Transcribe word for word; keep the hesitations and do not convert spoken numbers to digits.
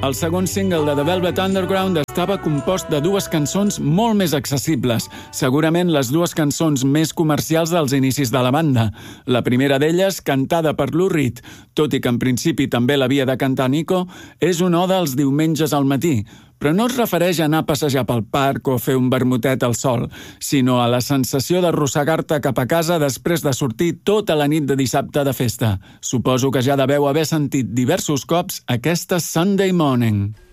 el segon single de The Velvet Underground estava compost de dues cançons molt més accessibles, segurament les dues cançons més comercials dels inicis de la banda. La primera d'elles, cantada per Lou Reed, tot i que en principi també l'havia de cantar Nico, és una oda als diumenges al matí, però no es refereix a anar a passejar pel parc o fer un vermutet al sol, sinó a la sensació d'arrossegar-te cap a casa després de sortir tota la nit de dissabte de festa. Suposo que ja deveu haver sentit diversos cops aquesta Sunday Morning.